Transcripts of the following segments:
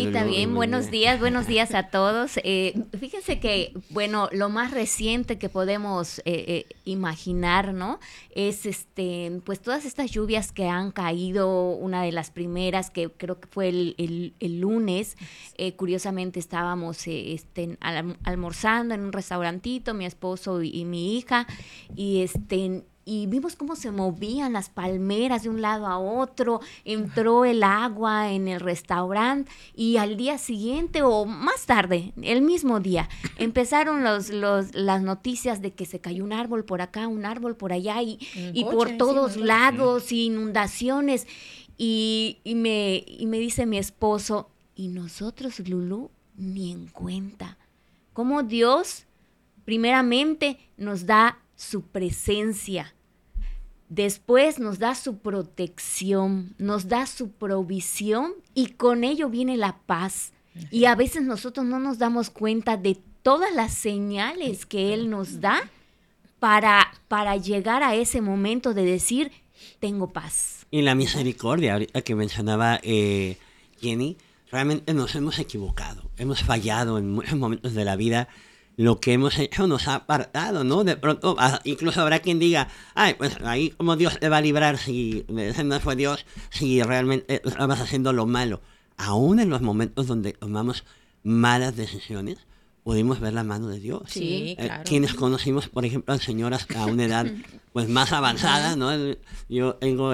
Lulú, bien, buenos días a todos. Fíjense que, bueno, lo más reciente que podemos imaginar, ¿no? Es pues todas estas lluvias que han caído, una de las primeras que creo que fue el lunes. Curiosamente estábamos almorzando en un restaurantito, mi esposo y mi hija, y vimos cómo se movían las palmeras de un lado a otro, entró el agua en el restaurante y al día siguiente o más tarde, el mismo día, empezaron las noticias de que se cayó un árbol por acá, un árbol por allá y por todos lados, inundaciones. Y me dice mi esposo, y nosotros, Lulú, ni en cuenta. Cómo Dios, primeramente, nos da su presencia. Después nos da su protección, nos da su provisión y con ello viene la paz. Y a veces nosotros no nos damos cuenta de todas las señales que Él nos da para llegar a ese momento de decir, tengo paz. Y la misericordia, ahorita que mencionaba Jenny, realmente nos hemos equivocado, hemos fallado en muchos momentos de la vida. Lo que hemos hecho nos ha apartado, ¿no? De pronto, incluso habrá quien diga, ay, pues ahí como Dios te va a librar si ese no fue Dios, si realmente estabas haciendo lo malo. Aún en los momentos donde tomamos malas decisiones, pudimos ver la mano de Dios. Sí, claro. Quienes conocimos, por ejemplo, al Señor hasta una edad pues más avanzada, ¿no? Yo tengo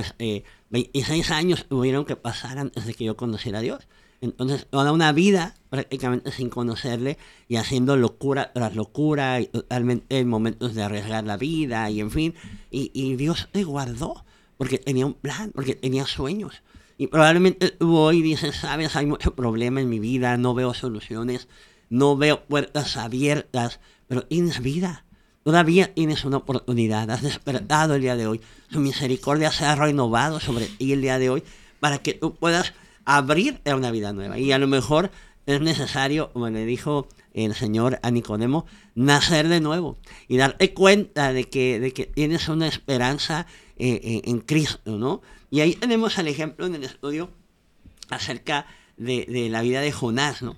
26 años, tuvieron que pasar antes de que yo conociera a Dios. Entonces, toda una vida prácticamente sin conocerle y haciendo locura tras locura y totalmente en momentos de arriesgar la vida y en fin. Y Dios te guardó porque tenía un plan, porque tenía sueños. Y probablemente tú hoy dices, sabes, hay mucho problema en mi vida, no veo soluciones, no veo puertas abiertas, pero tienes vida. Todavía tienes una oportunidad, has despertado el día de hoy. Su misericordia se ha renovado sobre ti el día de hoy para que tú puedas abrir a una vida nueva. Y a lo mejor es necesario, como le dijo el Señor a Nicodemo, nacer de nuevo y darte cuenta de que tienes una esperanza en Cristo, ¿no? Y ahí tenemos el ejemplo en el estudio acerca de la vida de Jonás, ¿no?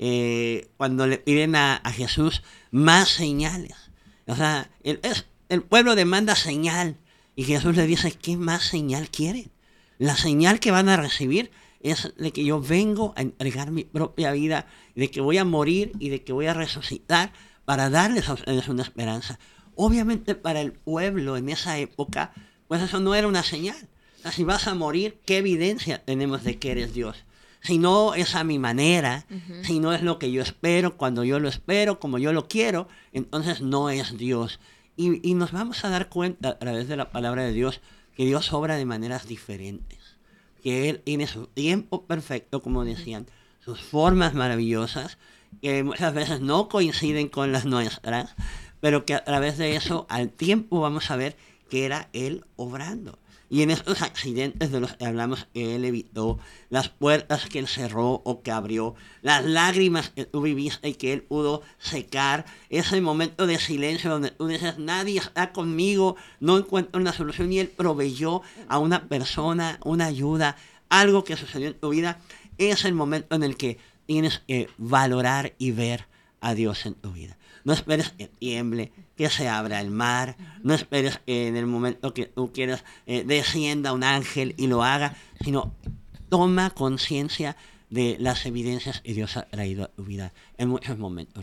Cuando le piden a Jesús más señales. O sea, el pueblo demanda señal y Jesús le dice, ¿qué más señal quieren? La señal que van a recibir es de que yo vengo a entregar mi propia vida, de que voy a morir y de que voy a resucitar para darles a ustedes una esperanza. Obviamente para el pueblo en esa época, pues eso no era una señal. O sea, si vas a morir, ¿qué evidencia tenemos de que eres Dios? Si no es a mi manera, si no es lo que yo espero, cuando yo lo espero, como yo lo quiero, entonces no es Dios. Y nos vamos a dar cuenta a través de la palabra de Dios que Dios obra de maneras diferentes. Que Él tiene su tiempo perfecto, como decían, sus formas maravillosas, que muchas veces no coinciden con las nuestras, pero que a través de eso, al tiempo vamos a ver que era Él obrando. Y en estos accidentes de los que hablamos, que Él evitó, las puertas que Él cerró o que abrió, las lágrimas que tú viviste y que Él pudo secar, ese momento de silencio donde tú dices, nadie está conmigo, no encuentro una solución, y Él proveyó a una persona, una ayuda, algo que sucedió en tu vida, es el momento en el que tienes que valorar y ver a Dios en tu vida. No esperes que tiemble, que se abra el mar. No esperes que en el momento que tú quieras descienda un ángel y lo haga, sino toma conciencia de las evidencias que Dios ha traído a tu vida en muchos momentos.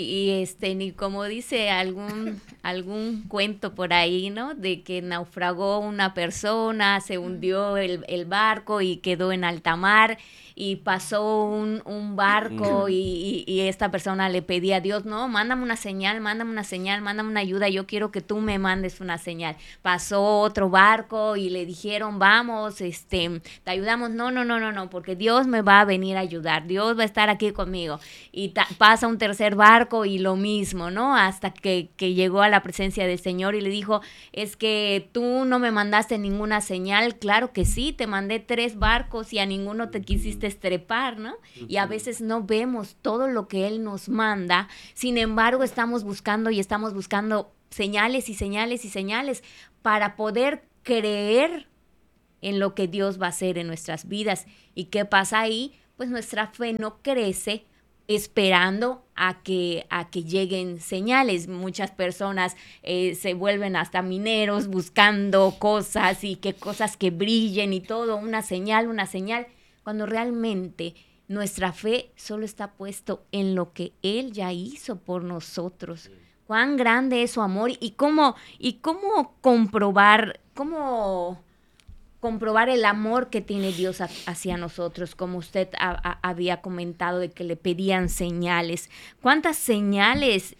Y como dice algún cuento por ahí, ¿no? De que naufragó una persona, se hundió el barco y quedó en alta mar, y pasó un barco y esta persona le pedía a Dios, no, mándame una señal, mándame una ayuda, yo quiero que tú me mandes una señal. Pasó otro barco y le dijeron, vamos, te ayudamos. No, porque Dios me va a venir a ayudar, Dios va a estar aquí conmigo. Y pasa un tercer barco y lo mismo, ¿no? Hasta que llegó a la presencia del Señor y le dijo, es que tú no me mandaste ninguna señal. Claro que sí, te mandé 3 barcos y a ninguno te quisiste trepar, ¿no? Y a veces no vemos todo lo que Él nos manda, sin embargo estamos buscando señales y señales y señales para poder creer en lo que Dios va a hacer en nuestras vidas. ¿Y qué pasa ahí? pues nuestra fe no crece esperando a que lleguen señales. Muchas personas se vuelven hasta mineros buscando cosas y que cosas que brillen y todo, una señal, cuando realmente nuestra fe solo está puesto en lo que Él ya hizo por nosotros. Cuán grande es su amor y cómo comprobar el amor que tiene Dios hacia nosotros, como usted había comentado de que le pedían señales. ¿Cuántas señales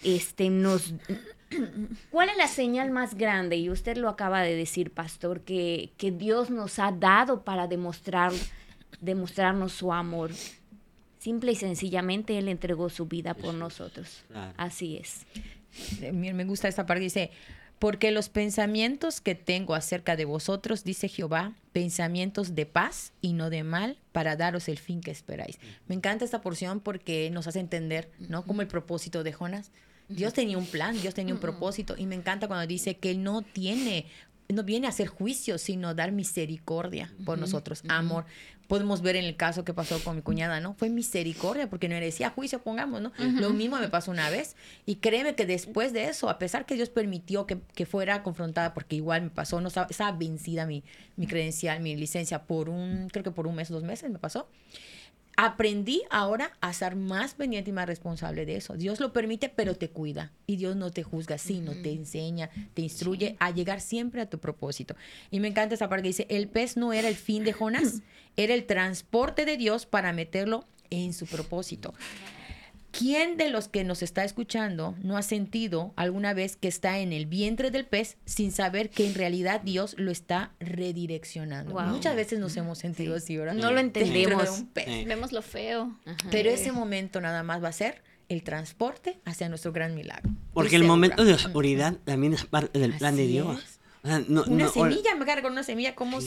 ¿Cuál es la señal más grande? Y usted lo acaba de decir, pastor, que Dios nos ha dado para demostrarnos su amor. Simple y sencillamente Él entregó su vida por nosotros. Claro. Así es. Me gusta esta parte, dice... Porque los pensamientos que tengo acerca de vosotros, dice Jehová, pensamientos de paz y no de mal, para daros el fin que esperáis. Me encanta esta porción porque nos hace entender, ¿no? Como el propósito de Jonás. Dios tenía un plan, Dios tenía un propósito. Y me encanta cuando dice que Él no viene a hacer juicio, sino dar misericordia por nosotros, amor. Podemos ver en el caso que pasó con mi cuñada, ¿no? Fue misericordia, porque no merecía juicio, pongamos, ¿no? Lo mismo me pasó una vez. Y créeme que después de eso, a pesar que Dios permitió que fuera confrontada, porque igual me pasó, no estaba vencida mi credencial, mi licencia, creo que por un mes, 2 meses me pasó. Aprendí ahora a ser más pendiente y más responsable de eso. Dios lo permite, pero te cuida. Y Dios no te juzga, sino te enseña, te instruye a llegar siempre a tu propósito. Y me encanta esa parte que dice, el pez no era el fin de Jonás, era el transporte de Dios para meterlo en su propósito. ¿Quién de los que nos está escuchando no ha sentido alguna vez que está en el vientre del pez sin saber que en realidad Dios lo está redireccionando? Wow. Muchas veces nos hemos sentido así, ¿verdad? No lo entendemos. Vemos lo feo. Ajá. Pero ese momento nada más va a ser el transporte hacia nuestro gran milagro. Porque el momento de oscuridad también es parte del plan de Dios. O sea, una semilla, me carga con una semilla, ¿cómo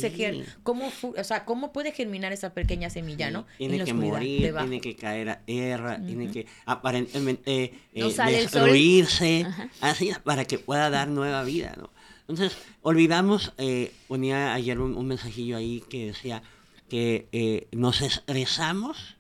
puede germinar esa pequeña semilla, no? Tiene que morir, tiene que caer a tierra, tiene que aparentemente destruirse, así para que pueda dar nueva vida, ¿no? Entonces, olvidamos, ponía ayer un mensajillo ahí que decía que nos estresamos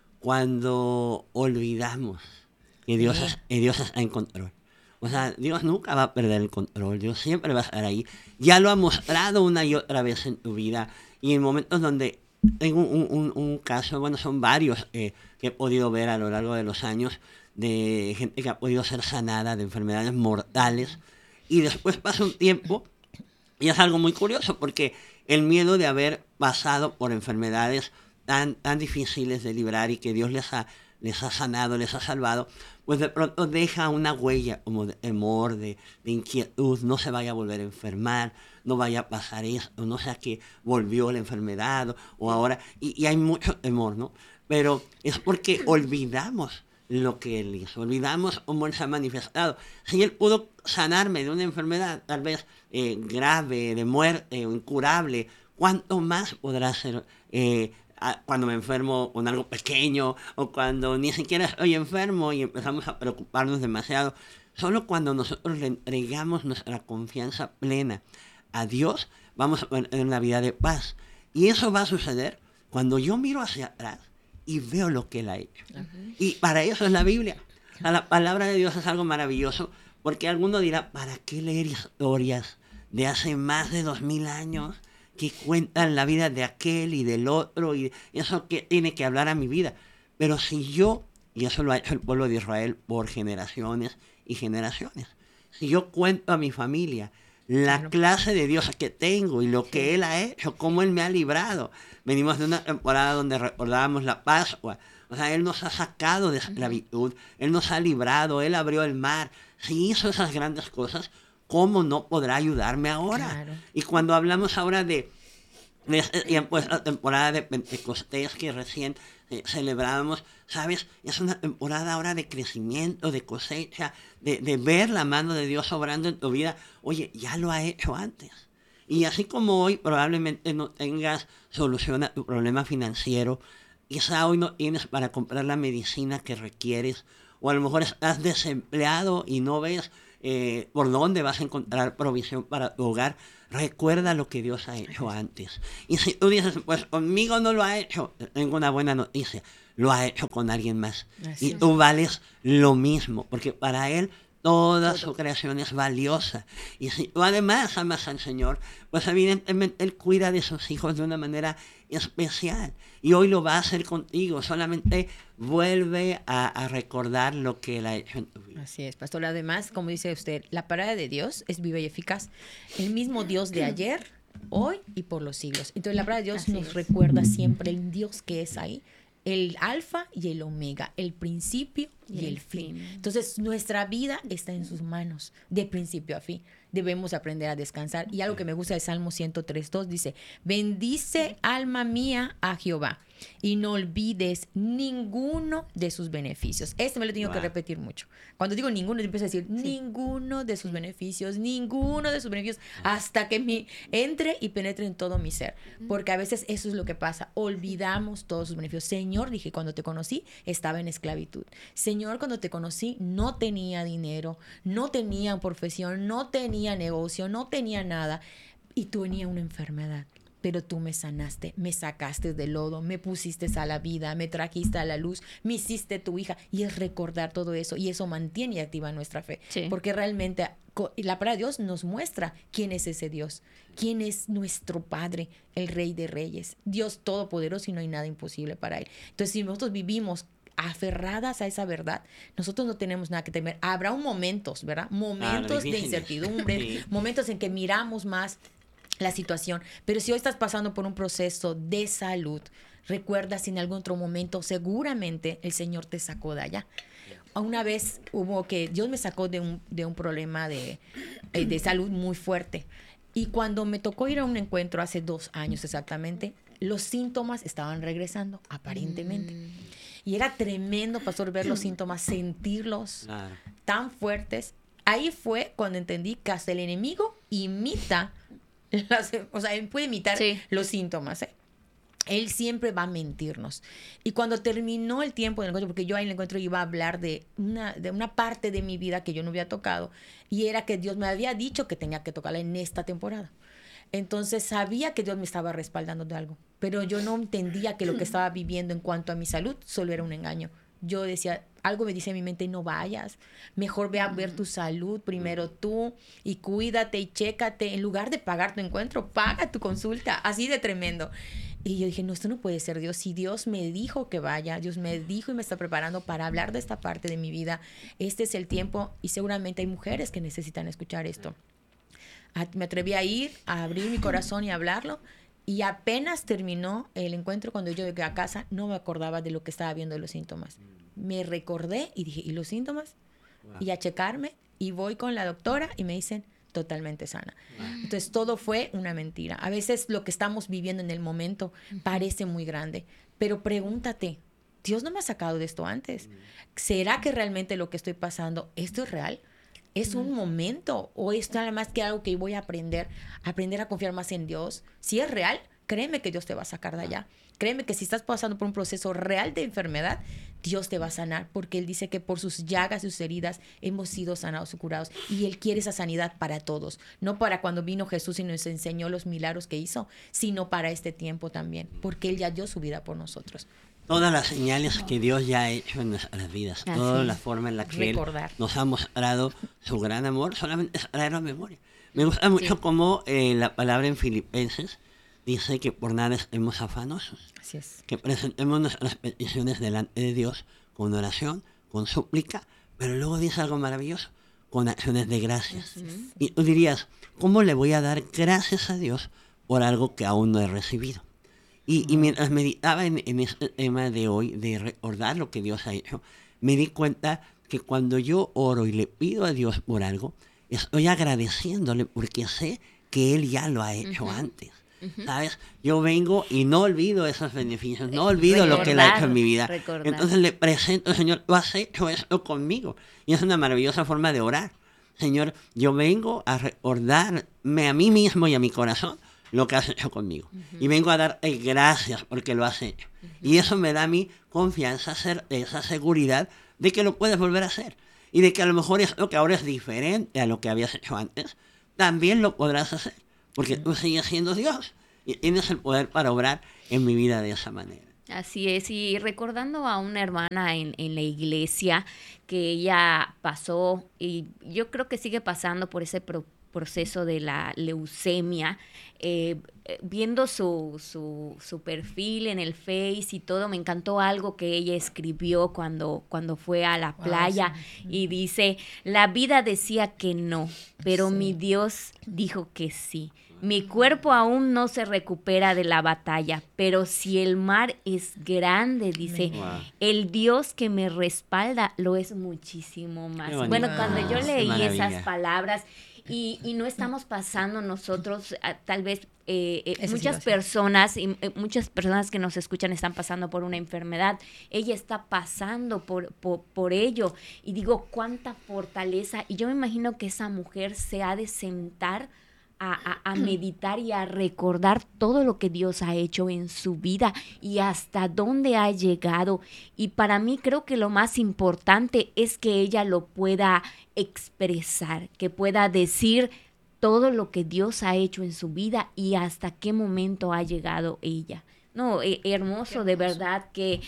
cuando olvidamos que Dios está en control. O sea, Dios nunca va a perder el control. Dios siempre va a estar ahí. Ya lo ha mostrado una y otra vez en tu vida. Y en momentos donde tengo un caso, bueno, son varios que he podido ver a lo largo de los años, de gente que ha podido ser sanada de enfermedades mortales. Y después pasa un tiempo, y es algo muy curioso, porque el miedo de haber pasado por enfermedades tan difíciles de librar y que Dios les ha sanado, les ha salvado, pues de pronto deja una huella como de temor, de inquietud, no se vaya a volver a enfermar, no vaya a pasar esto, no sea que volvió la enfermedad o ahora, y hay mucho temor, ¿no? Pero es porque olvidamos lo que Él hizo, olvidamos cómo Él se ha manifestado. Si Él pudo sanarme de una enfermedad tal vez grave, de muerte o incurable, ¿cuánto más podrá ser cuando me enfermo con algo pequeño o cuando ni siquiera estoy enfermo y empezamos a preocuparnos demasiado? Solo cuando nosotros le entregamos nuestra confianza plena a Dios, vamos a tener una vida de paz. Y eso va a suceder cuando yo miro hacia atrás y veo lo que Él ha hecho. Uh-huh. Y para eso es la Biblia. O sea, la palabra de Dios es algo maravilloso, porque alguno dirá, ¿para qué leer historias de hace más de 2000 años? Que cuentan la vida de aquel y del otro, y eso que tiene que hablar a mi vida. Pero si yo, y eso lo ha hecho el pueblo de Israel por generaciones y generaciones, si yo cuento a mi familia la clase de Dios que tengo y lo que Él ha hecho, cómo Él me ha librado. Venimos de una temporada donde recordábamos la Pascua. O sea, Él nos ha sacado de esclavitud, Él nos ha librado, Él abrió el mar. Si hizo esas grandes cosas, ¿cómo no podrá ayudarme ahora? Claro. Y cuando hablamos ahora de este tiempo, esta temporada de Pentecostés que recién celebrábamos, ¿sabes? Es una temporada ahora de crecimiento, de cosecha, de ver la mano de Dios obrando en tu vida. Oye, ya lo ha hecho antes. Y así como hoy probablemente no tengas solución a tu problema financiero, quizá hoy no tienes para comprar la medicina que requieres, o a lo mejor estás desempleado y no ves por dónde vas a encontrar provisión para tu hogar. Recuerda lo que Dios ha hecho antes. Y si tú dices, pues conmigo no lo ha hecho, tengo una buena noticia, lo ha hecho con alguien más. Así Y tú vales lo mismo, porque para Él toda su creación es valiosa. Y si tú además amas al Señor, pues evidentemente Él cuida de sus hijos de una manera especial. Y hoy lo va a hacer contigo. Solamente vuelve a recordar lo que Él ha hecho en tu vida. Así es, pastor. Además, como dice usted, la palabra de Dios es viva y eficaz. El mismo Dios de ayer, hoy y por los siglos. Entonces, la palabra de Dios nos recuerda siempre el Dios que es ahí. El alfa y el omega, el principio y el fin. Entonces, nuestra vida está en sus manos, de principio a fin. Debemos aprender a descansar. Y algo que me gusta de Salmo 103:2 dice, bendice alma mía a Jehová y no olvides ninguno de sus beneficios. Este me lo tengo que repetir mucho. Cuando digo ninguno, empiezo a decir ninguno de sus beneficios, hasta que me entre y penetre en todo mi ser. Porque a veces eso es lo que pasa. Olvidamos todos sus beneficios. Señor, dije, cuando te conocí, estaba en esclavitud. Señor, cuando te conocí, no tenía dinero, no tenía profesión, no tenía negocio, no tenía nada. Y tenía una enfermedad. Pero tú me sanaste, me sacaste del lodo, me pusiste a la vida, me trajiste a la luz, me hiciste tu hija. Y es recordar todo eso, y eso mantiene y activa nuestra fe. Sí. Porque realmente la palabra de Dios nos muestra quién es ese Dios, quién es nuestro Padre, el Rey de Reyes, Dios Todopoderoso, y no hay nada imposible para Él. Entonces, si nosotros vivimos aferradas a esa verdad, nosotros no tenemos nada que temer. Habrá momentos, ¿verdad? Momentos de incertidumbre, sí. Momentos en que miramos más la situación, pero si hoy estás pasando por un proceso de salud, recuerda si en algún otro momento seguramente el Señor te sacó de allá. Una vez hubo que Dios me sacó de un problema de salud muy fuerte, y cuando me tocó ir a un encuentro hace 2 años exactamente, los síntomas estaban regresando aparentemente. Y era tremendo, pastor, ver los síntomas, sentirlos tan fuertes. Ahí fue cuando entendí que hasta el enemigo imita o sea, él puede imitar los síntomas, ¿eh? Él siempre va a mentirnos. Y cuando terminó el tiempo del encuentro, porque yo ahí en el encuentro iba a hablar de una parte de mi vida que yo no había tocado, y era que Dios me había dicho que tenía que tocarla en esta temporada. Entonces sabía que Dios me estaba respaldando de algo, pero yo no entendía que lo que estaba viviendo en cuanto a mi salud solo era un engaño. Yo decía, algo me dice en mi mente, no vayas, mejor ve a ver tu salud primero tú, y cuídate y chécate, en lugar de pagar tu encuentro, paga tu consulta, así de tremendo. Y yo dije, no, esto no puede ser Dios. Si Dios me dijo que vaya, Dios me dijo y me está preparando para hablar de esta parte de mi vida, este es el tiempo, y seguramente hay mujeres que necesitan escuchar esto. Me atreví a ir, a abrir mi corazón y a hablarlo. Y apenas terminó el encuentro, cuando yo llegué a casa, no me acordaba de lo que estaba viendo de los síntomas. Me recordé y dije, ¿y los síntomas? Wow. Y a checarme, y voy con la doctora y me dicen, totalmente sana. Wow. Entonces, todo fue una mentira. A veces lo que estamos viviendo en el momento parece muy grande, pero pregúntate, ¿Dios no me ha sacado de esto antes? ¿Será que realmente lo que estoy pasando, esto es real? ¿Es un momento o es nada más que algo que voy a aprender a confiar más en Dios? Si es real, créeme que Dios te va a sacar de allá. Créeme que si estás pasando por un proceso real de enfermedad, Dios te va a sanar, porque Él dice que por sus llagas y sus heridas hemos sido sanados y curados. Y Él quiere esa sanidad para todos, no para cuando vino Jesús y nos enseñó los milagros que hizo, sino para este tiempo también, porque Él ya dio su vida por nosotros. Todas las señales que Dios ya ha hecho en nuestras vidas, toda la forma en la que Él nos ha mostrado su gran amor, solamente es traerlo a memoria. Me gusta mucho cómo la palabra en Filipenses dice que por nada estemos afanosos. Así es. Que presentemos nuestras peticiones delante de Dios con oración, con súplica, pero luego dice algo maravilloso, con acciones de gracias. Y tú dirías, ¿cómo le voy a dar gracias a Dios por algo que aún no he recibido? Y mientras meditaba en este tema de hoy, de recordar lo que Dios ha hecho, me di cuenta que cuando yo oro y le pido a Dios por algo, estoy agradeciéndole porque sé que Él ya lo ha hecho antes. ¿Sabes? Yo vengo y no olvido esos beneficios, no olvido lo que Él ha hecho en mi vida. Entonces le presento, Señor, tú has hecho esto conmigo. Y es una maravillosa forma de orar. Señor, yo vengo a recordarme a mí mismo y a mi corazón lo que has hecho conmigo. Y vengo a darte gracias porque lo has hecho. Y eso me da a mí confianza, esa seguridad de que lo puedes volver a hacer. y de que a lo mejor es lo que ahora es diferente a lo que habías hecho antes, también lo podrás hacer, porque tú sigues siendo Dios y tienes el poder para obrar en mi vida de esa manera. Así es, y recordando a una hermana en la iglesia que ella pasó, y yo creo que sigue pasando por ese proceso de la leucemia, viendo su perfil en el Face y todo, me encantó algo que ella escribió cuando fue a la playa, y dice: la vida decía que no, pero mi Dios dijo que sí. Mi cuerpo aún no se recupera de la batalla, pero si el mar es grande, dice, el Dios que me respalda lo es muchísimo más. Bueno, cuando yo leí esas palabras, y no estamos pasando nosotros, tal vez muchas personas que nos escuchan están pasando por una enfermedad. Ella está pasando por ello, y digo, cuánta fortaleza. Y yo me imagino que esa mujer se ha de sentar a meditar y a recordar todo lo que Dios ha hecho en su vida y hasta dónde ha llegado. Y para mí creo que lo más importante es que ella lo pueda expresar, que pueda decir todo lo que Dios ha hecho en su vida y hasta qué momento ha llegado ella. No, hermoso, de verdad, que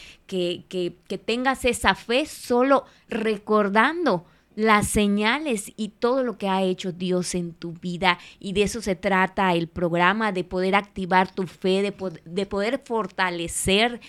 tengas esa fe solo recordando las señales y todo lo que ha hecho Dios en tu vida. Y de eso se trata el programa, de poder activar tu fe, de poder fortalecer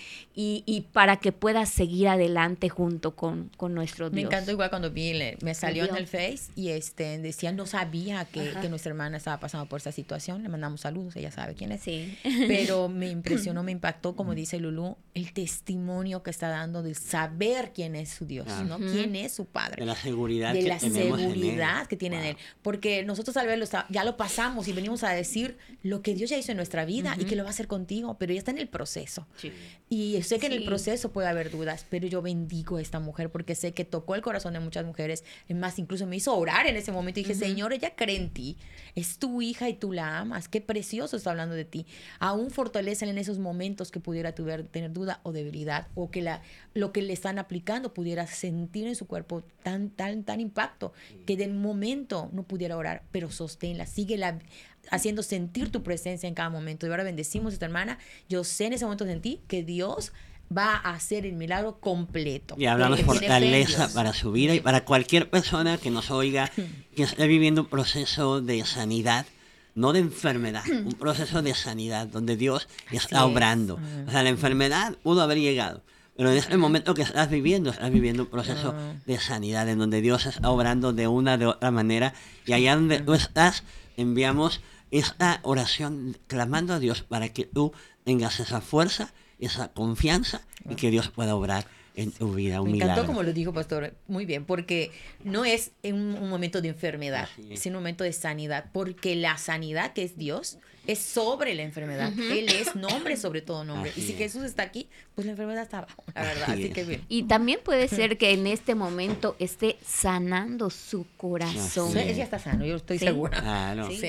y para que puedas seguir adelante junto con nuestro Dios. Me encantó igual cuando me salió en el Face y decía, no sabía que nuestra hermana estaba pasando por esa situación. Le mandamos saludos, ella sabe quién es. Sí. Pero me impresionó, me impactó, como dice Lulú, el testimonio que está dando de saber quién es su Dios, ¿no? Quién es su Padre. De la seguridad de que la tenemos seguridad que tiene en él. Porque nosotros tal vez ya lo pasamos y venimos a decir lo que Dios ya hizo en nuestra vida y que lo va a hacer contigo, pero ya está en el proceso. Sí. Y sé que en el proceso puede haber dudas, pero yo bendigo a esta mujer porque sé que tocó el corazón de muchas mujeres. Es más, incluso me hizo orar en ese momento y dije, Señor, ella cree en ti, es tu hija y tú la amas, qué precioso está hablando de ti. Aún fortalecen en esos momentos que pudiera tener duda o debilidad, o que lo que le están aplicando pudiera sentir en su cuerpo tan impacto, que del momento no pudiera orar, pero sosténla, síguela haciendo sentir tu presencia en cada momento. Y ahora bendecimos a esta hermana. Yo sé en ese momento sentí que Dios va a hacer el milagro completo. Y hablamos fortaleza para su vida y para cualquier persona que nos oiga, que esté viviendo un proceso de sanidad, no de enfermedad, un proceso de sanidad donde Dios está obrando. O sea, la enfermedad pudo haber llegado, pero en este momento que estás viviendo un proceso de sanidad en donde Dios está obrando de una de otra manera, y allá donde tú estás enviamos esta oración clamando a Dios para que tú tengas esa fuerza, esa confianza y que Dios pueda obrar en tu vida un milagro. Me encantó como lo dijo Pastor, muy bien, porque no es en un momento de enfermedad, es un momento de sanidad, porque la sanidad que es Dios es sobre la enfermedad. Él es nombre sobre todo nombre. Así y si Jesús está aquí, pues la enfermedad está abajo, la verdad. Así que bien. Y también puede ser que en este momento esté sanando su corazón. Ella está sano, yo estoy segura. Claro. Sí.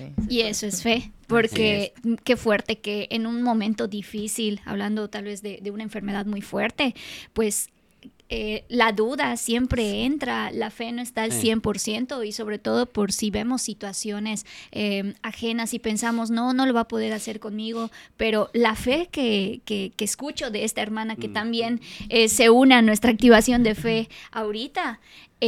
Y eso es fe, porque qué fuerte que en un momento difícil, hablando tal vez de una enfermedad muy fuerte, pues la duda siempre entra, la fe no está al 100%, y sobre todo por si vemos situaciones ajenas y pensamos, no lo va a poder hacer conmigo, pero la fe que escucho de esta hermana que también se une a nuestra activación de fe ahorita,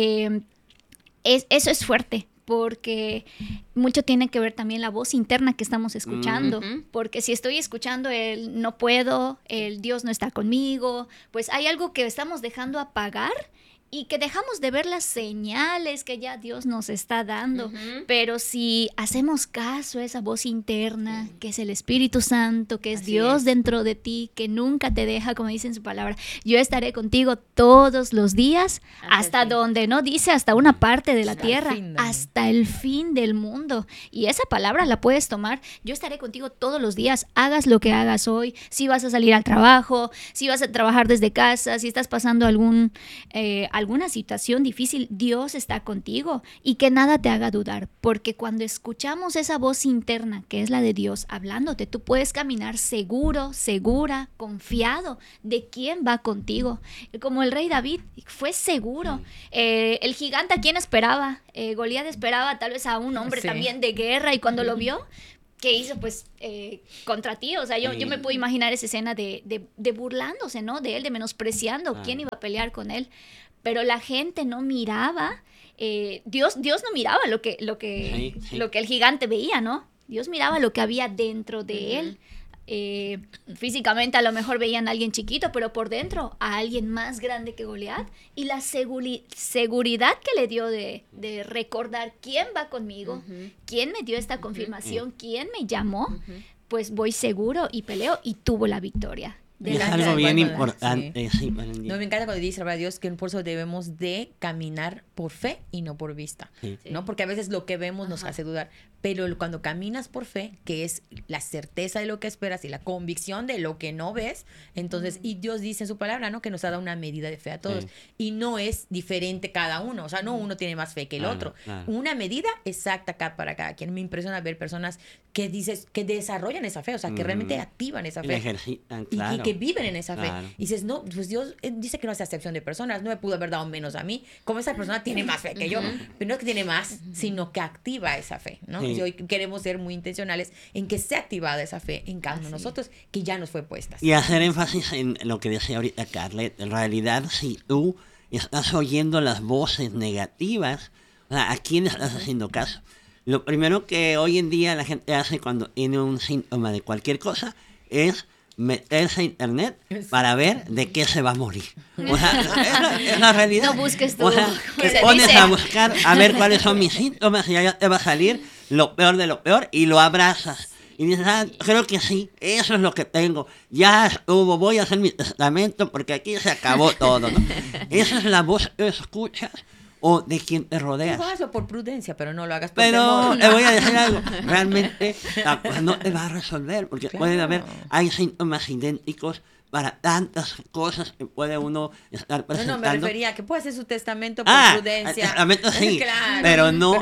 eso es fuerte. Porque mucho tiene que ver también la voz interna que estamos escuchando. Porque si estoy escuchando el no puedo, el Dios no está conmigo, pues hay algo que estamos dejando apagar y que dejamos de ver las señales que ya Dios nos está dando. Pero si hacemos caso a esa voz interna, que es el Espíritu Santo, que es Así Dios es. dentro de ti, que nunca te deja, como dice en su palabra, yo estaré contigo todos los días, hasta donde, no dice hasta una parte de la tierra, hasta el fin del mundo. Y esa palabra la puedes tomar, yo estaré contigo todos los días, hagas lo que hagas hoy, si vas a salir al trabajo, si vas a trabajar desde casa, si estás pasando algún alguna situación difícil, Dios está contigo y que nada te haga dudar, porque cuando escuchamos esa voz interna que es la de Dios hablándote, tú puedes caminar seguro, segura, confiado de quién va contigo. Como el rey David fue seguro. El gigante, ¿a quién esperaba? Goliat esperaba tal vez a un hombre también de guerra, y cuando lo vio, ¿qué hizo? Pues contra ti. O sea, yo me puedo imaginar esa escena de burlándose, ¿no? De él, de menospreciando quién iba a pelear con él. Pero la gente no miraba, Dios no miraba lo que el gigante veía, ¿no? Dios miraba lo que había dentro de él. Físicamente a lo mejor veían a alguien chiquito, pero por dentro a alguien más grande que Goliat, y la seguridad que le dio de recordar quién va conmigo, quién me dio esta confirmación, quién me llamó, pues voy seguro y peleo, y tuvo la victoria. Es algo bien importante. Sí, no, me encanta cuando dice, Dios, que por eso debemos de caminar por fe y no por vista, ¿no? Porque a veces lo que vemos nos hace dudar, pero cuando caminas por fe, que es la certeza de lo que esperas y la convicción de lo que no ves, entonces, y Dios dice en su palabra, ¿no? Que nos ha dado una medida de fe a todos, y no es diferente cada uno, o sea, no uno tiene más fe que el otro, una medida exacta para cada quien. Me impresiona ver personas que desarrollan esa fe, o sea, que realmente activan esa fe, ejercitan, y que viven en esa fe. Y dices, no, pues Dios dice que no hace acepción de personas, no me pudo haber dado menos a mí, como esa persona tiene más fe que yo, pero no es que tiene más, sino que activa esa fe, ¿no? Y hoy queremos ser muy intencionales en que sea activada esa fe en cada uno de nosotros, que ya nos fue puesta. Y hacer énfasis en lo que decía ahorita Carlet. En realidad, si tú estás oyendo las voces negativas, o sea, ¿a quién estás haciendo caso? Lo primero que hoy en día la gente hace cuando tiene un síntoma de cualquier cosa es meterse a internet para ver de qué se va a morir. O sea, es la realidad. No busques tú. O sea, te pones a buscar a ver cuáles son mis síntomas y ya te va a salir lo peor de lo peor y lo abrazas. Y dices, creo que sí, eso es lo que tengo. Ya estuvo, voy a hacer mi testamento porque aquí se acabó todo, ¿no? Esa es la voz que escuchas o de quien te rodea. Tú hazlo por prudencia, pero no lo hagas por temor. Pero le voy a decir algo, realmente no te va a resolver, porque pueden haber, hay síntomas idénticos para tantas cosas que puede uno estar presentando. No, me refería a que puede hacer su testamento por prudencia. Testamento sí, claro, pero no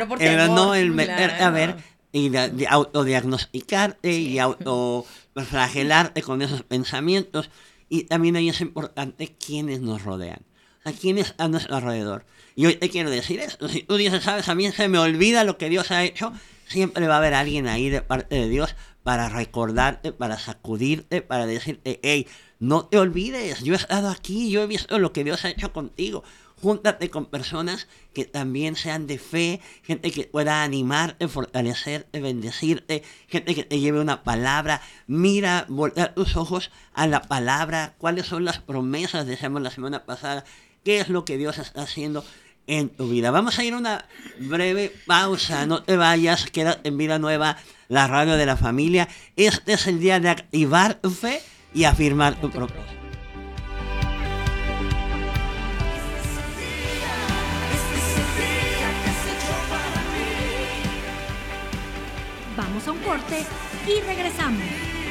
el meterte meterte a ver y de autodiagnosticarte y autoflagelarte con esos pensamientos. Y también ahí es importante quiénes nos rodean, a quiénes a nuestro alrededor. Y hoy te quiero decir esto, si tú dices, sabes, a mí se me olvida lo que Dios ha hecho, siempre va a haber alguien ahí de parte de Dios para recordarte, para sacudirte, para decirte, hey, no te olvides, yo he estado aquí, yo he visto lo que Dios ha hecho contigo. Júntate con personas que también sean de fe, gente que pueda animarte, fortalecerte, bendecirte, gente que te lleve una palabra. Mira, voltea tus ojos a la palabra, cuáles son las promesas, decíamos la semana pasada, qué es lo que Dios está haciendo en tu vida. Vamos a ir a una breve pausa, no te vayas, quédate en Vida Nueva, la radio de la familia. Este es el día de activar tu fe y afirmar tu propósito. Vamos a un corte y regresamos.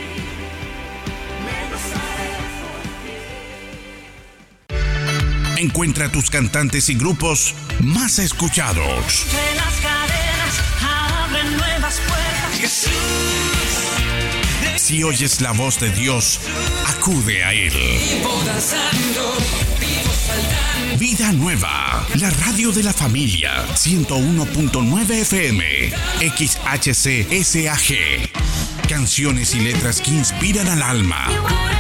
Encuentra tus cantantes y grupos más escuchados. De las cadenas abren nuevas puertas. Jesús. Si oyes la voz de Dios, acude a Él. Vivo danzando, vivo saltando. Vida Nueva, la radio de la familia, 101.9 FM, XHCSAG. Canciones y letras que inspiran al alma.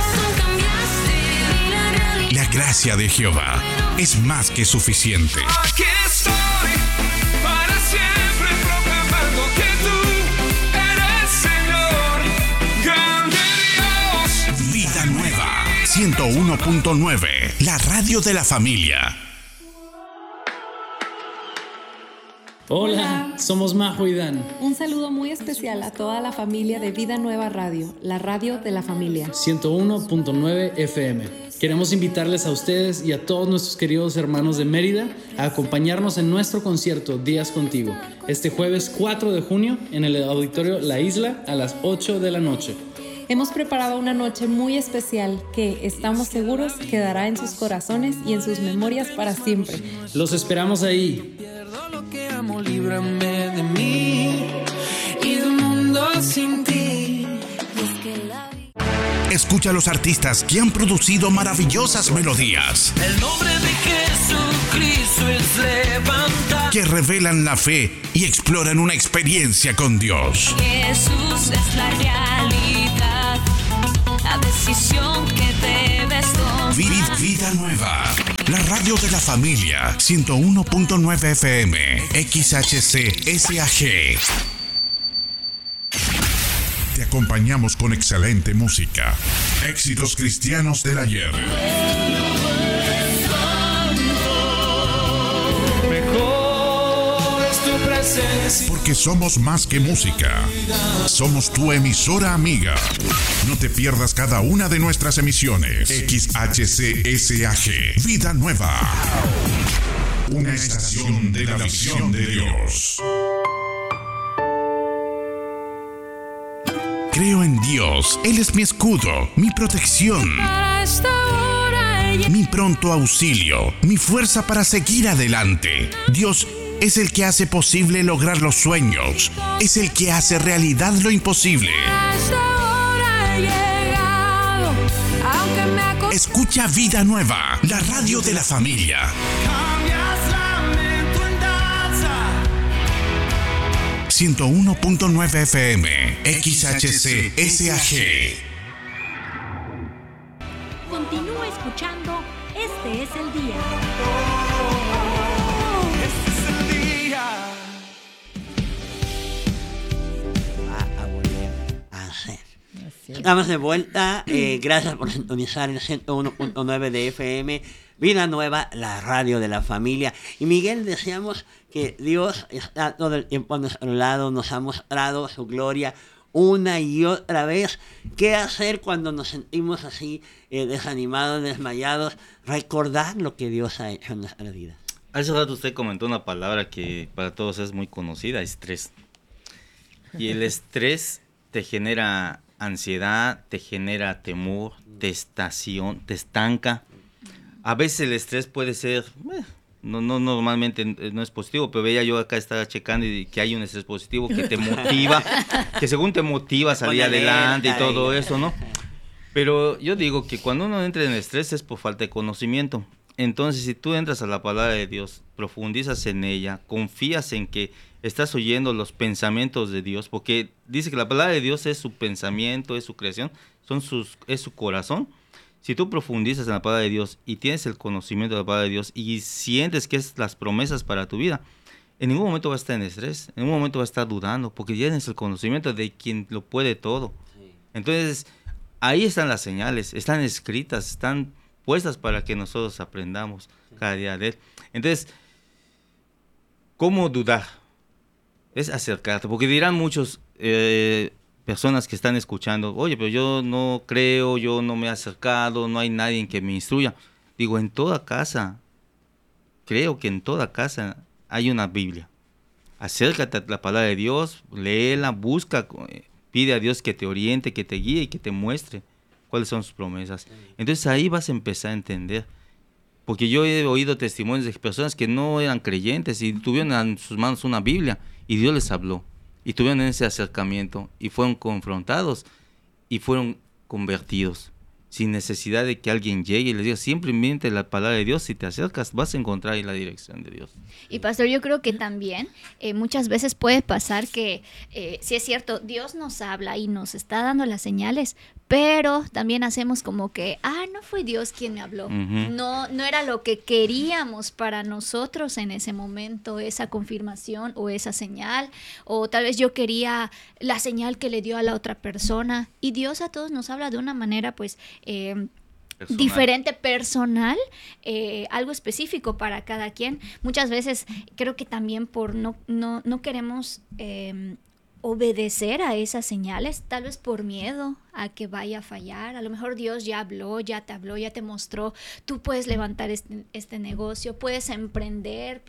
La gracia de Jehová es más que suficiente. Aquí estoy para siempre proclamando que tú eres Señor, grande Dios. Vida Nueva, 101.9, la radio de la familia. Hola, somos Majo y Dan. Un saludo muy especial a toda la familia de Vida Nueva Radio, la radio de la familia. 101.9 FM. Queremos invitarles a ustedes y a todos nuestros queridos hermanos de Mérida a acompañarnos en nuestro concierto Días Contigo, este jueves 4 de junio en el Auditorio La Isla a las 8 de la noche. Hemos preparado una noche muy especial que estamos seguros quedará en sus corazones y en sus memorias para siempre. Los esperamos ahí. Pierdo lo que amo, líbrame de mí y de un mundo sin ti. Escucha a los artistas que han producido maravillosas melodías El nombre de Jesucristo es levantar. que revelan la fe y exploran una experiencia con Dios. Jesús es la realidad, la decisión que debes tomar. Vida Nueva, la radio de la familia, 101.9 FM, XHC-SAG. Te acompañamos con excelente música, éxitos cristianos del ayer. Mejor es tu presencia. Porque somos más que música. Somos tu emisora amiga. No te pierdas cada una de nuestras emisiones. XHC-SAG. Vida Nueva. Una estación de la visión de Dios. Creo en Dios. Él es mi escudo, mi protección, mi pronto auxilio, mi fuerza para seguir adelante. Dios es el que hace posible lograr los sueños. Es el que hace realidad lo imposible. Escucha Vida Nueva, la radio de la familia. Cambias lamento en danza. 101.9 FM, XHC-SAG. Continúa escuchando Este es el Día. Este es el día. A volver a hacer. Estamos de vuelta. Gracias por sintonizar el 101.9 de FM. Vida Nueva, la radio de la familia. Y Miguel, decíamos que Dios está todo el tiempo a nuestro lado, nos ha mostrado su gloria una y otra vez. ¿Qué hacer cuando nos sentimos así desanimados, desmayados? Recordar lo que Dios ha hecho en nuestra vida. Hace rato usted comentó una palabra que para todos es muy conocida, estrés. Y el estrés te genera ansiedad, te genera temor, te estanca. A veces el estrés puede ser, no normalmente no es positivo, pero veía yo acá estaba checando y que hay un estrés positivo que te motiva, que según te motiva a salir adelante y todo eso, ¿no? Pero yo digo que cuando uno entra en estrés es por falta de conocimiento. Entonces, si tú entras a la palabra de Dios, profundizas en ella, confías en que estás oyendo los pensamientos de Dios, porque dice que la palabra de Dios es su pensamiento, es su creación, es su corazón. Si tú profundizas en la palabra de Dios y tienes el conocimiento de la palabra de Dios y sientes que es las promesas para tu vida, en ningún momento vas a estar en estrés, en ningún momento vas a estar dudando, porque tienes el conocimiento de quien lo puede todo. Sí. Entonces, ahí están las señales, están escritas, están puestas para que nosotros aprendamos cada día de él. Entonces, ¿cómo dudar? Es acercarte, porque dirán muchos personas que están escuchando, oye, pero yo no creo, yo no me he acercado, no hay nadie que me instruya. Digo, en toda casa, creo que en toda casa hay una Biblia. Acércate a la palabra de Dios, léela, busca, pide a Dios que te oriente, que te guíe y que te muestre cuáles son sus promesas. Entonces ahí vas a empezar a entender. Porque yo he oído testimonios de personas que no eran creyentes y tuvieron en sus manos una Biblia y Dios les habló. Y tuvieron ese acercamiento y fueron confrontados y fueron convertidos. Sin necesidad de que alguien llegue y les diga, simplemente la palabra de Dios, si te acercas vas a encontrar ahí la dirección de Dios. Y pastor, yo creo que también muchas veces puede pasar que, sí es cierto, Dios nos habla y nos está dando las señales, pero también hacemos como que, no fue Dios quien me habló. Uh-huh. No era lo que queríamos para nosotros en ese momento, esa confirmación o esa señal, o tal vez yo quería la señal que le dio a la otra persona, y Dios a todos nos habla de una manera pues diferente, personal, algo específico para cada quien. Muchas veces creo que también por no queremos obedecer a esas señales, tal vez por miedo a que vaya a fallar. A lo mejor Dios ya habló, ya te mostró, tú puedes levantar este negocio, puedes emprender,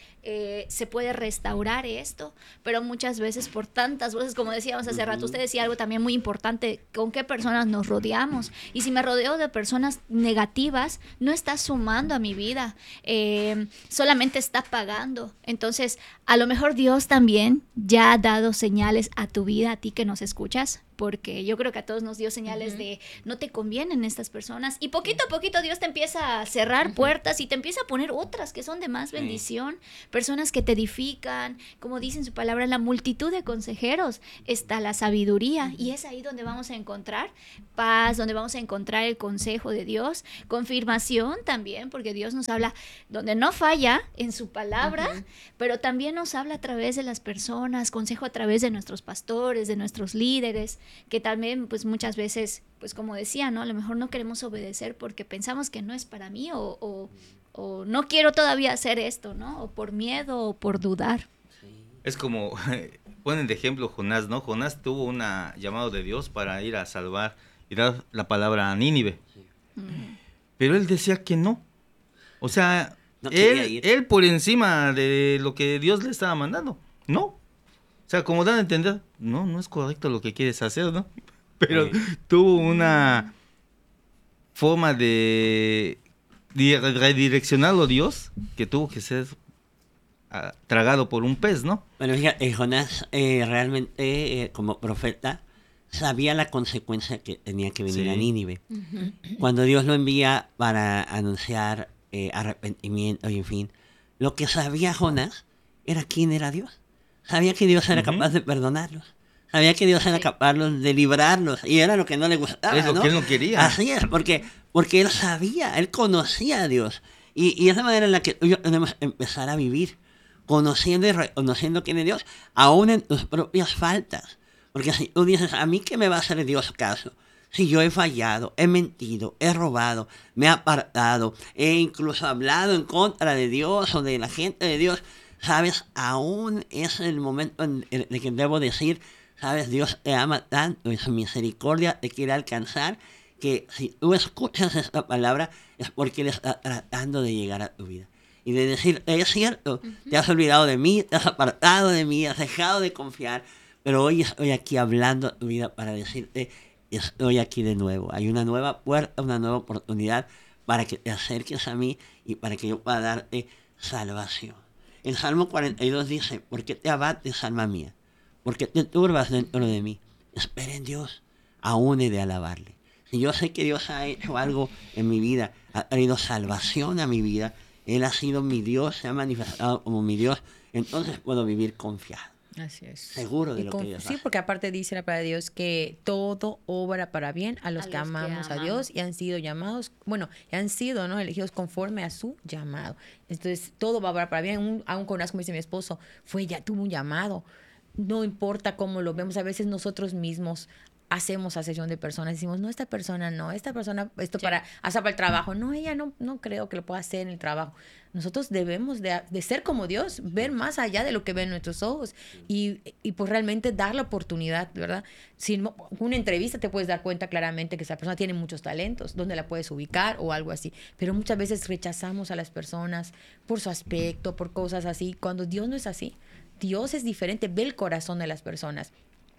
se puede restaurar esto, pero muchas veces por tantas cosas, como decíamos hace rato, usted decía algo también muy importante, con qué personas nos rodeamos. Y si me rodeo de personas negativas, no está sumando a mi vida, solamente está pagando. Entonces, a lo mejor Dios también ya ha dado señales a tu vida, a ti que nos escuchas, porque yo creo que a todos nos dio señales de no te convienen estas personas, y poquito a poquito Dios te empieza a cerrar puertas y te empieza a poner otras que son de más bendición, personas que te edifican, como dice en su palabra, en la multitud de consejeros está la sabiduría, y es ahí donde vamos a encontrar paz, donde vamos a encontrar el consejo de Dios, confirmación también, porque Dios nos habla donde no falla en su palabra, pero también nos habla a través de las personas, consejo a través de nuestros pastores, de nuestros líderes, que también pues muchas veces, pues como decía, ¿no? A lo mejor no queremos obedecer porque pensamos que no es para mí o no quiero todavía hacer esto, ¿no? O por miedo o por dudar. Es como, ponen de ejemplo Jonás, ¿no? Jonás tuvo un llamado de Dios para ir a salvar y dar la palabra a Nínive. Pero él decía que no. O sea, no él por encima de lo que Dios le estaba mandando. No. O sea, como dan a entender, no es correcto lo que quieres hacer, ¿no? Pero tuvo una forma de redireccionarlo Dios que tuvo que ser tragado por un pez, ¿no? Bueno, fíjate, Jonás realmente como profeta sabía la consecuencia que tenía que venir a Nínive. Cuando Dios lo envía para anunciar arrepentimiento y en fin, lo que sabía Jonás era quién era Dios. Sabía que Dios era capaz de perdonarlos. Sabía que Dios era capaz de librarlos. Y era lo que no le gustaba, es lo que él no quería. Así es, porque él sabía, él conocía a Dios. Y esa manera en la que tenemos que empezar a vivir, conociendo y reconociendo quién es Dios, aún en tus propias faltas. Porque si tú dices, ¿a mí qué me va a hacer Dios caso? Si yo he fallado, he mentido, he robado, me he apartado, he incluso hablado en contra de Dios o de la gente de Dios, ¿sabes? Aún es el momento en el que debo decir, ¿sabes? Dios te ama tanto y su misericordia te quiere alcanzar, que si tú escuchas esta palabra es porque Él está tratando de llegar a tu vida. Y de decir, es cierto, te has olvidado de mí, te has apartado de mí, has dejado de confiar, pero hoy estoy aquí hablando a tu vida para decirte, estoy aquí de nuevo. Hay una nueva puerta, una nueva oportunidad para que te acerques a mí y para que yo pueda darte salvación. El Salmo 42 dice, ¿por qué te abates, alma mía? ¿Por qué te turbas dentro de mí? Espera en Dios, aún he de alabarle. Si yo sé que Dios ha hecho algo en mi vida, ha traído salvación a mi vida, Él ha sido mi Dios, se ha manifestado como mi Dios, entonces puedo vivir confiado. Así es. Seguro de lo que Dios hace. Sí, porque aparte dice la palabra de Dios que todo obra para bien a los que amamos a Dios y han sido llamados, han sido, ¿no?, elegidos conforme a su llamado. Entonces, todo va a obrar para bien. Aún con como dice mi esposo, tuvo un llamado. No importa cómo lo vemos, a veces nosotros mismos hacemos asesión de personas, decimos, esta persona, hasta para el trabajo, ella no creo que lo pueda hacer en el trabajo. Nosotros debemos de ser como Dios, ver más allá de lo que ven nuestros ojos y pues realmente dar la oportunidad, ¿verdad? Si una entrevista te puedes dar cuenta claramente que esa persona tiene muchos talentos, dónde la puedes ubicar o algo así, pero muchas veces rechazamos a las personas por su aspecto, por cosas así, cuando Dios no es así. Dios es diferente, ve el corazón de las personas.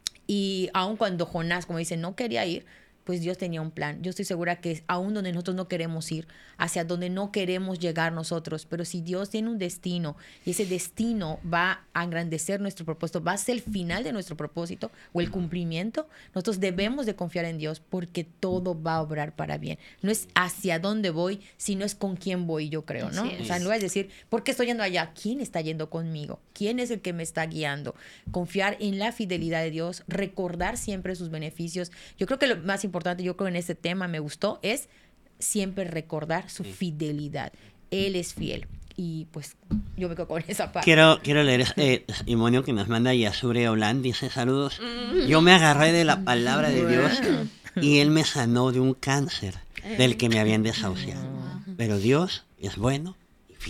Y aun cuando Jonás, como dice, no quería ir, pues Dios tenía un plan. Yo estoy segura que aún donde nosotros no queremos ir, hacia donde no queremos llegar nosotros, pero si Dios tiene un destino y ese destino va a engrandecer nuestro propósito, va a ser el final de nuestro propósito o el cumplimiento, nosotros debemos de confiar en Dios porque todo va a obrar para bien. No es hacia dónde voy, sino es con quién voy, yo creo, ¿no? O sea, no es decir, ¿por qué estoy yendo allá? ¿Quién está yendo conmigo? ¿Quién es el que me está guiando? Confiar en la fidelidad de Dios, recordar siempre sus beneficios. Yo creo que lo más importante, en este tema me gustó, es siempre recordar su fidelidad. Él es fiel. Y pues yo me quedo con esa parte. Quiero leer este testimonio que nos manda Yasure Olan. Dice, saludos. Yo me agarré de la palabra de Dios y Él me sanó de un cáncer del que me habían desahuciado. Pero Dios es bueno y fiel.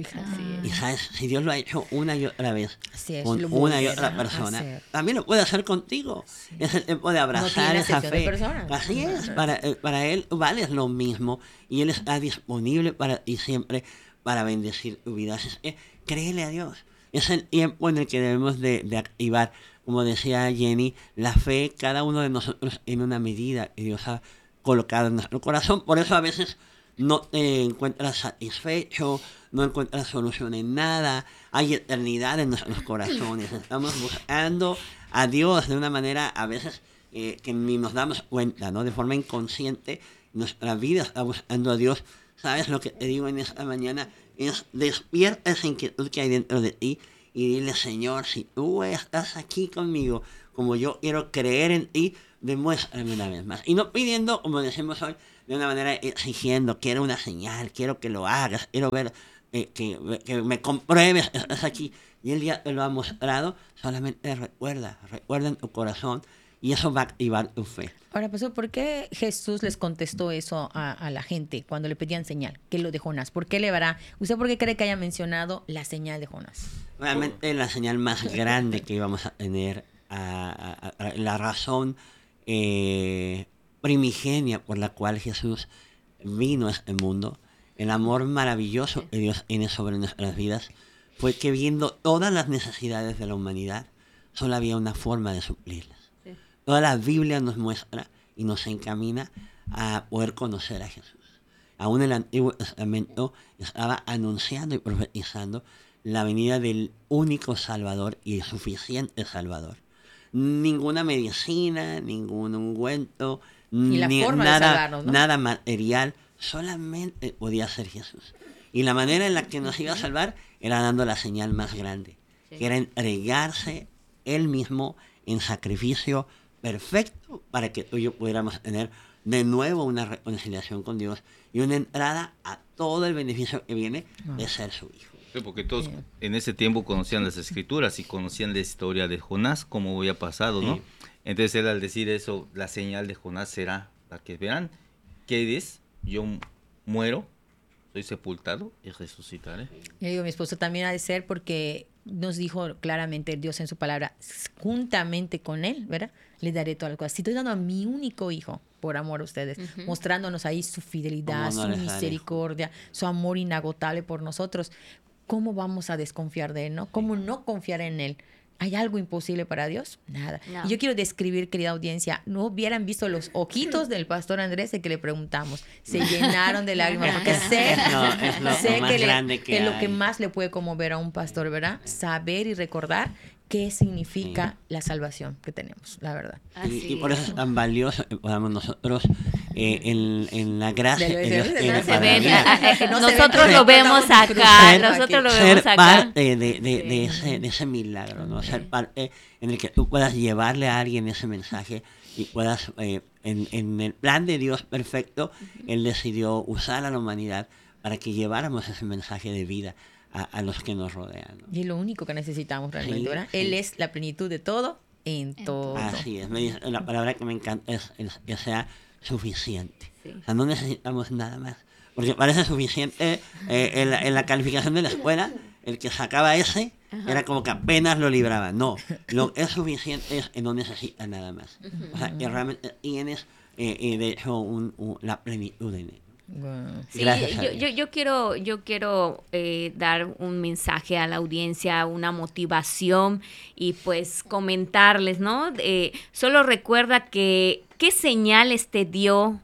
Fíjate. Y sabes, si Dios lo ha hecho una y otra vez Así es, con lo una y volverá otra a persona, hacer. también lo puede hacer contigo. Es el tiempo de abrazar tiene esa excepción de fe. personas. Así es, para Él vale lo mismo y Él está disponible para ti siempre para bendecir tu vida. Así es que créele a Dios. Es el tiempo en el que debemos de activar, como decía Jenny, la fe, cada uno de nosotros en una medida que Dios ha colocado en nuestro corazón. Por eso a veces no te encuentras satisfecho, no encuentras solución en nada, hay eternidad en nuestros corazones. Estamos buscando a Dios de una manera a veces que ni nos damos cuenta, ¿no? De forma inconsciente, nuestra vida está buscando a Dios. ¿Sabes lo que te digo en esta mañana? Es despierta esa inquietud que hay dentro de ti y dile, Señor, si tú estás aquí conmigo, como yo quiero creer en ti, demuéstrame una vez más. Y no pidiendo, como decimos hoy, de una manera exigiendo, quiero una señal, quiero que lo hagas, quiero ver, que me compruebes que estás aquí. Y Él ya te lo ha mostrado, solamente recuerda en tu corazón y eso va a activar tu fe. Ahora, pastor, ¿por qué Jesús les contestó eso a la gente cuando le pedían señal? ¿Qué es lo de Jonás? ¿Por qué le verá? ¿Usted por qué cree que haya mencionado la señal de Jonás? Realmente la señal más grande que íbamos a tener, la razón primigenia por la cual Jesús vino a este mundo, el amor maravilloso que Dios tiene sobre nuestras vidas, fue que viendo todas las necesidades de la humanidad, solo había una forma de suplirlas. Sí. Toda la Biblia nos muestra y nos encamina a poder conocer a Jesús. Aún el Antiguo Testamento estaba anunciando y profetizando la venida del único Salvador y suficiente Salvador. Ninguna medicina, ningún ungüento, nada material, solamente podía ser Jesús. Y la manera en la que nos iba a salvar era dando la señal más grande, que era entregarse Él mismo en sacrificio perfecto para que tú y yo pudiéramos tener de nuevo una reconciliación con Dios y una entrada a todo el beneficio que viene de ser su hijo. Sí, porque todos en ese tiempo conocían las escrituras y conocían la historia de Jonás, como había pasado, ¿no? Sí. Entonces él al decir eso, la señal de Jonás será la que verán, ¿qué es? Yo muero, soy sepultado y resucitaré. Yo digo, mi esposo también ha de ser porque nos dijo claramente Dios en su palabra, juntamente con él, ¿verdad? Le daré todas las cosas. Si estoy dando a mi único hijo por amor a ustedes, mostrándonos ahí su fidelidad, su misericordia, su amor inagotable por nosotros, ¿cómo vamos a desconfiar de él, no? ¿Cómo no confiar en él? ¿Hay algo imposible para Dios? Nada. No. Y yo quiero describir, querida audiencia, no hubieran visto los ojitos del pastor Andrés de que le preguntamos. Se llenaron de lágrimas porque sé que es lo que más le puede conmover a un pastor, ¿verdad? Saber y recordar qué significa la salvación que tenemos, la verdad. Y por eso es tan valioso que podamos nosotros en la gracia de Dios. Nosotros lo vemos acá, nosotros lo vemos acá. Ser parte de ese milagro, ¿no? Ser parte en el que tú puedas llevarle a alguien ese mensaje y puedas, en el plan de Dios perfecto, Él decidió usar a la humanidad para que lleváramos ese mensaje de vida a los que nos rodean, ¿no? Y es lo único que necesitamos realmente, ¿verdad? Sí. Él es la plenitud de todo en todo. Así es. La palabra que me encanta es que sea suficiente. Sí. O sea, no necesitamos nada más. Porque parece suficiente en la calificación de la escuela, el que sacaba ese era como que apenas lo libraba. No, lo que es suficiente es que no necesitas nada más. O sea, que realmente tienes, de hecho, la plenitud en él. Wow. Sí, yo quiero dar un mensaje a la audiencia, una motivación y pues comentarles, ¿no? Solo recuerda que qué señales te dio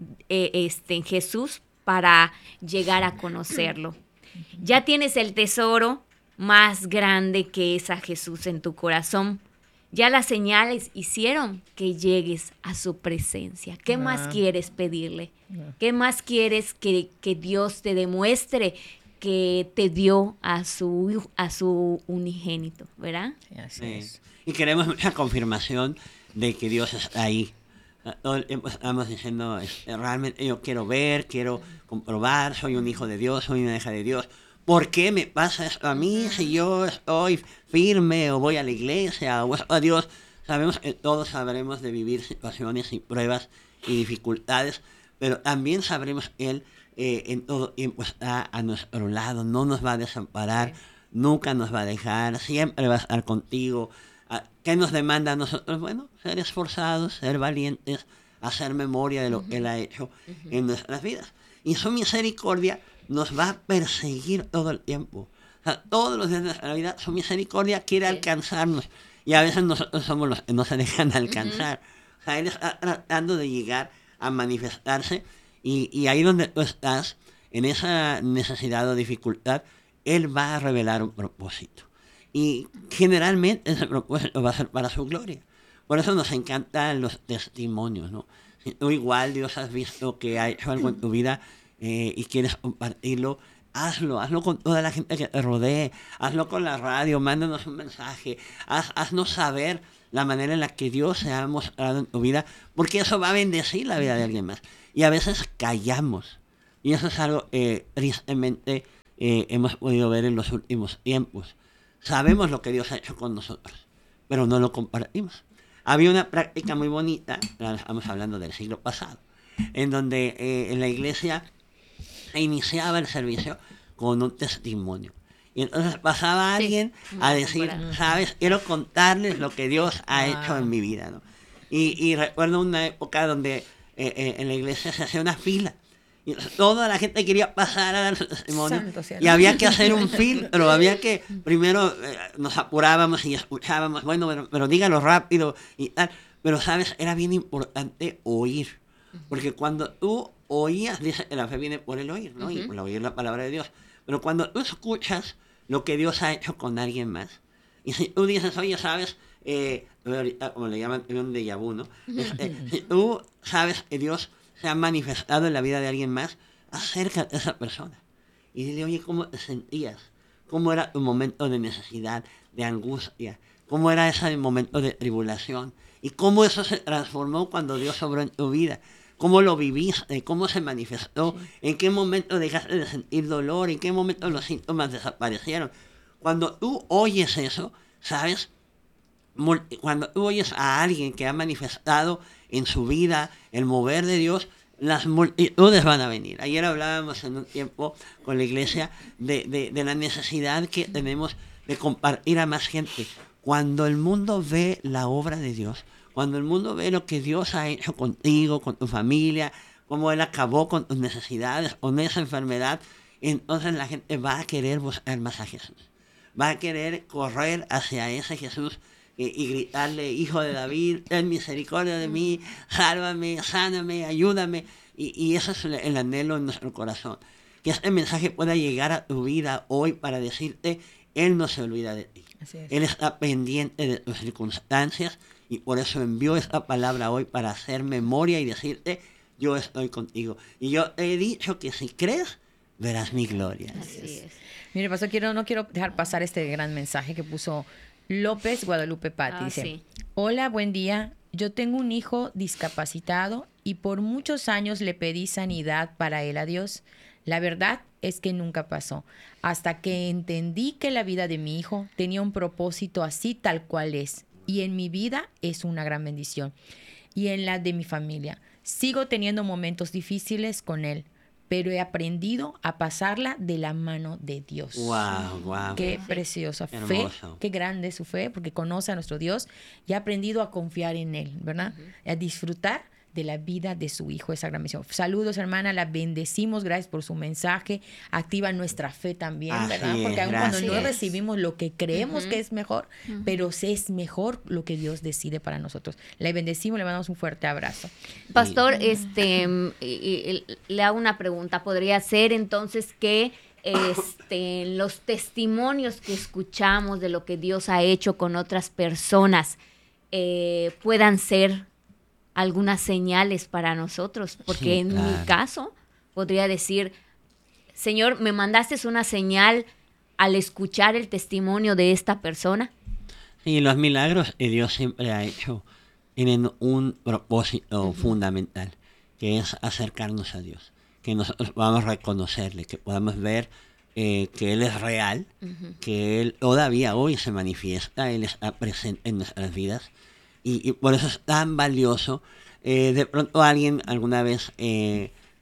Jesús para llegar a conocerlo. Ya tienes el tesoro más grande que es a Jesús en tu corazón. Ya las señales hicieron que llegues a su presencia. ¿Qué más quieres pedirle? ¿Qué más quieres que Dios te demuestre que te dio a su unigénito, ¿verdad? Sí, así es. Y queremos mucha confirmación de que Dios está ahí. Todo el tiempo estamos diciendo, realmente yo quiero ver, quiero comprobar, soy un hijo de Dios, soy una hija de Dios. ¿Por qué me pasa esto a mí si yo estoy firme o voy a la iglesia o a Dios? Sabemos que todos sabremos de vivir situaciones y pruebas y dificultades, pero también sabremos que Él en todo tiempo está a nuestro lado, no nos va a desamparar, nunca nos va a dejar, siempre va a estar contigo. ¿Qué nos demanda a nosotros? Bueno, ser esforzados, ser valientes, hacer memoria de lo que Él ha hecho en nuestras vidas. Y su misericordia nos va a perseguir todo el tiempo. O sea, todos los días de nuestra vida, su misericordia quiere alcanzarnos. Y a veces nosotros somos los que no se dejan alcanzar. O sea, Él está tratando de llegar a manifestarse. Y ahí donde tú estás, en esa necesidad o dificultad, Él va a revelar un propósito. Y generalmente ese propósito va a ser para su gloria. Por eso nos encantan los testimonios, ¿no? Si tú igual, Dios, has visto que ha hecho algo en tu vida y quieres compartirlo, hazlo con toda la gente que te rodee, hazlo con la radio, mándanos un mensaje, haznos saber la manera en la que Dios se ha mostrado en tu vida, porque eso va a bendecir la vida de alguien más. Y a veces callamos, y eso es algo tristemente hemos podido ver en los últimos tiempos. Sabemos lo que Dios ha hecho con nosotros, pero no lo compartimos. Había una práctica muy bonita, estamos hablando del siglo pasado, en donde en la iglesia se iniciaba el servicio con un testimonio. Y entonces pasaba alguien a decir, ¿sabes? Quiero contarles lo que Dios ha hecho en mi vida, ¿no? Y recuerdo una época donde en la iglesia se hacía una fila. Y toda la gente quería pasar a dar su testimonio. Y había que hacer un filtro, había que, primero nos apurábamos y escuchábamos, bueno, pero dígalo rápido y tal. Pero, ¿sabes? Era bien importante oír. Porque cuando tú oías, dice que la fe viene por el oír, ¿no? Y por oír la palabra de Dios. Pero cuando tú escuchas lo que Dios ha hecho con alguien más, y si tú dices, oye, ¿sabes? Como le llaman, un déjà vu, ¿no? Si tú sabes que Dios se ha manifestado en la vida de alguien más, acércate a esa persona y dile, oye, ¿cómo te sentías? ¿Cómo era tu momento de necesidad, de angustia? ¿Cómo era ese momento de tribulación? ¿Y cómo eso se transformó cuando Dios obró en tu vida? ¿Cómo lo viviste? ¿Cómo se manifestó? ¿En qué momento dejaste de sentir dolor? ¿En qué momento los síntomas desaparecieron? Cuando tú oyes eso, ¿sabes? Cuando tú oyes a alguien que ha manifestado en su vida el mover de Dios, las multitudes van a venir. Ayer hablábamos en un tiempo con la iglesia de la necesidad que tenemos de compartir a más gente. Cuando el mundo ve la obra de Dios, cuando el mundo ve lo que Dios ha hecho contigo, con tu familia, cómo Él acabó con tus necesidades, con esa enfermedad, entonces la gente va a querer buscar más a Jesús. Va a querer correr hacia ese Jesús y gritarle, Hijo de David, ten misericordia de mí, sálvame, sáname, ayúdame. Y eso es el anhelo en nuestro corazón. Que este mensaje pueda llegar a tu vida hoy para decirte, Él no se olvida de ti. Él está pendiente de tus circunstancias y por eso envió esta palabra hoy para hacer memoria y decirte, yo estoy contigo. Y yo he dicho que si crees, verás mi gloria. Así es. Mire, pastor, no quiero dejar pasar este gran mensaje que puso López Guadalupe Patti. Dice, hola, buen día. Yo tengo un hijo discapacitado y por muchos años le pedí sanidad para él a Dios. La verdad es que nunca pasó. Hasta que entendí que la vida de mi hijo tenía un propósito así tal cual es. Y en mi vida es una gran bendición. Y en la de mi familia. Sigo teniendo momentos difíciles con él, pero he aprendido a pasarla de la mano de Dios. Wow. Qué preciosa fe, qué grande es su fe, porque conoce a nuestro Dios y ha aprendido a confiar en Él, ¿verdad? A disfrutar de la vida de su hijo, esa gran misión. Saludos, hermana, la bendecimos, gracias por su mensaje, activa nuestra fe también, ¿verdad? Porque aun cuando no recibimos lo que creemos que es mejor, pero es mejor lo que Dios decide para nosotros. La bendecimos, le mandamos un fuerte abrazo. Pastor, le hago una pregunta, ¿podría ser entonces que los testimonios que escuchamos de lo que Dios ha hecho con otras personas puedan ser algunas señales para nosotros? Porque en mi caso podría decir, Señor, ¿me mandaste una señal al escuchar el testimonio de esta persona? Sí, los milagros que Dios siempre ha hecho tienen un propósito fundamental, que es acercarnos a Dios, que nosotros podamos reconocerle, que podamos ver que Él es real, que Él todavía hoy se manifiesta, Él está presente en nuestras vidas. Y por eso es tan valioso. De pronto alguien alguna vez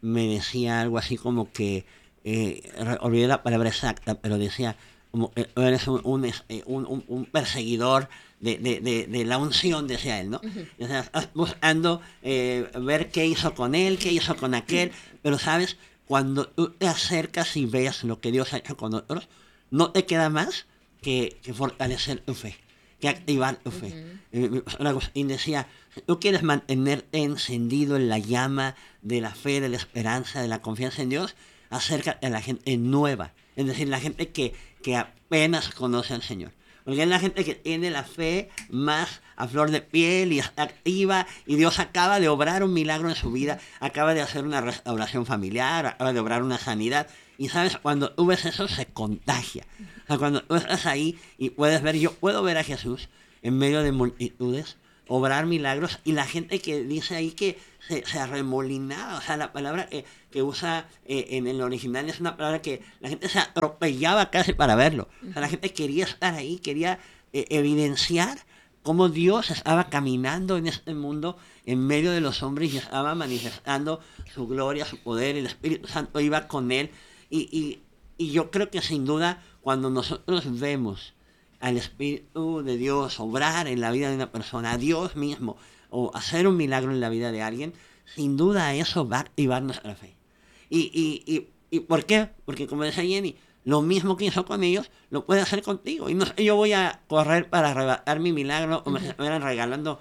me decía algo así como que, olvidé la palabra exacta, pero decía, como eres un perseguidor de la unción, decía él, ¿no? O sea, estás buscando ver qué hizo con él, qué hizo con aquel, pero sabes, cuando tú te acercas y ves lo que Dios ha hecho con otros, no te queda más que fortalecer tu fe, que activar tu fe. Agustín decía, si tú quieres mantenerte encendido en la llama de la fe, de la esperanza, de la confianza en Dios, acércate a la gente nueva, es decir, la gente que apenas conoce al Señor. Porque es la gente que tiene la fe más a flor de piel y está activa, y Dios acaba de obrar un milagro en su vida, acaba de hacer una restauración familiar, acaba de obrar una sanidad. Y sabes, cuando tú ves eso, se contagia. O sea, cuando tú estás ahí y puedes ver, yo puedo ver a Jesús en medio de multitudes, obrar milagros, y la gente que dice ahí que se arremolinaba, o sea, la palabra que usa en el original es una palabra que la gente se atropellaba casi para verlo. O sea, la gente quería estar ahí, quería evidenciar cómo Dios estaba caminando en este mundo en medio de los hombres y estaba manifestando su gloria, su poder, el Espíritu Santo iba con él. Y yo creo que sin duda, cuando nosotros vemos al Espíritu de Dios obrar en la vida de una persona, a Dios mismo, o hacer un milagro en la vida de alguien, sin duda eso va a activar nuestra fe. ¿Y por qué? Porque como decía Jenny, lo mismo que hizo con ellos, lo puede hacer contigo. Y no sé, yo voy a correr para arrebatar mi milagro, o me estuvieran regalando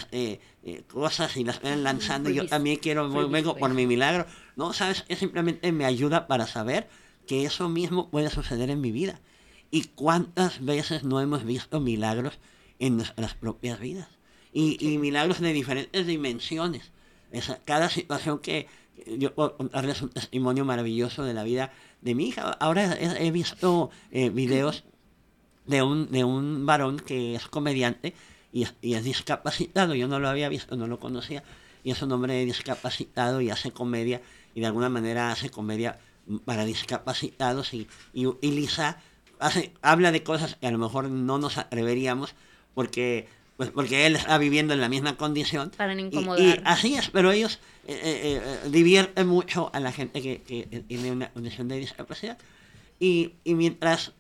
cosas y las estuvieran lanzando, y yo también vengo por mi milagro. No, ¿sabes? Es simplemente me ayuda para saber que eso mismo puede suceder en mi vida. ¿Y cuántas veces no hemos visto milagros en nuestras propias vidas? Y milagros de diferentes dimensiones. Cada situación que yo puedo contarles un testimonio maravilloso de la vida de mi hija. Ahora he visto videos de un varón que es comediante y es discapacitado. Yo no lo había visto, no lo conocía. Y es un hombre discapacitado y hace comedia, y de alguna manera hace comedia para discapacitados y utiliza, habla de cosas que a lo mejor no nos atreveríamos porque él está viviendo en la misma condición. Para no incomodar. Y así es, pero ellos divierten mucho a la gente que tiene una condición de discapacidad. Y mientras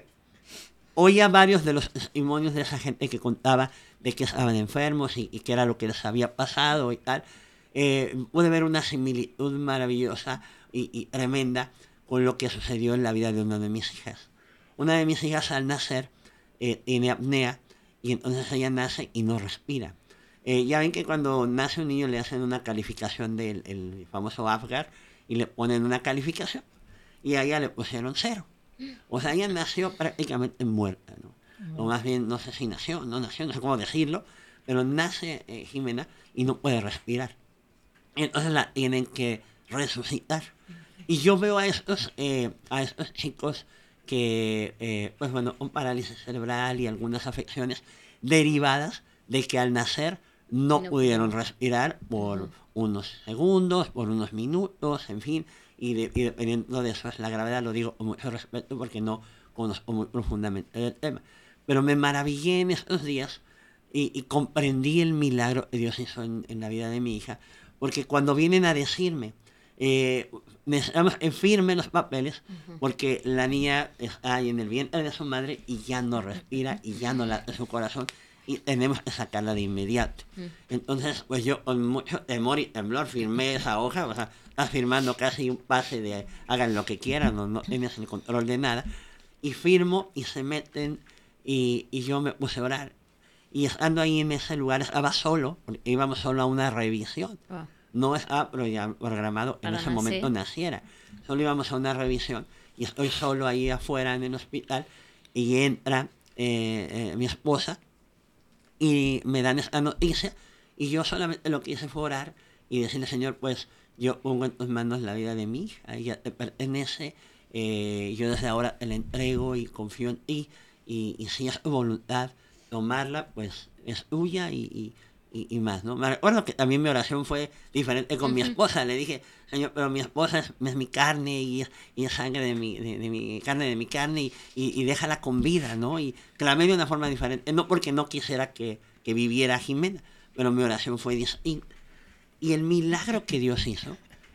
oía varios de los testimonios de esa gente que contaba de que estaban enfermos y qué era lo que les había pasado y tal, pude ver una similitud maravillosa y tremenda con lo que sucedió en la vida de una de mis hijas. Una de mis hijas al nacer tiene apnea, y entonces ella nace y no respira. Ya ven que cuando nace un niño le hacen una calificación del famoso Apgar y le ponen una calificación, y a ella le pusieron 0. O sea, ella nació prácticamente muerta, ¿no? O más bien, no sé si nació, no sé cómo decirlo, pero nace Jimena y no puede respirar. Entonces la tienen que resucitar. Y yo veo a estos chicos que, pues bueno, un parálisis cerebral y algunas afecciones derivadas de que al nacer no pudieron respirar por unos segundos, por unos minutos, en fin, y dependiendo de eso es la gravedad, lo digo con mucho respeto porque no conozco muy profundamente el tema. Pero me maravillé en estos días y comprendí el milagro que Dios hizo en la vida de mi hija, porque cuando vienen a decirme, necesitamos que firme los papeles porque la niña está ahí en el vientre de su madre y ya no respira y ya no late su corazón y tenemos que sacarla de inmediato. Entonces, pues yo con mucho temor y temblor firmé esa hoja, o sea, estás firmando casi un pase de hagan lo que quieran, no tienes el control de nada, y firmo y se meten y yo me puse a orar. Y estando ahí en ese lugar estaba solo, porque íbamos solo a una revisión. No estaba programado en ese momento naciera. Solo íbamos a una revisión y estoy solo ahí afuera en el hospital y entra mi esposa y me dan esta noticia y yo solamente lo que hice fue orar y decirle, Señor, pues yo pongo en tus manos la vida de mi hija, ella te pertenece, yo desde ahora te la entrego y confío en ti y si es tu voluntad tomarla, pues es tuya y más, ¿no? Me recuerdo que también mi oración fue diferente con mi esposa. Le dije, Señor, pero mi esposa es mi carne y es sangre de mi carne y déjala con vida, ¿no? Y clamé de una forma diferente, no porque no quisiera que viviera Jimena, pero mi oración fue distinta. Y el milagro que Dios hizo